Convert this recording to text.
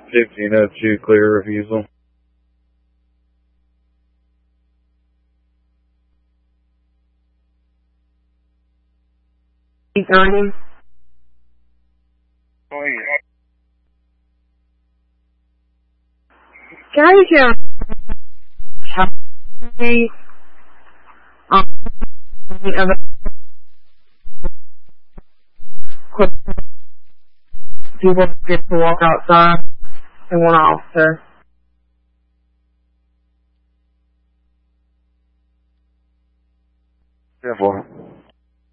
1502, clear refusal. $8.30. Oh, yeah. Can I use your please? People get to walk outside and one officer. 10-4.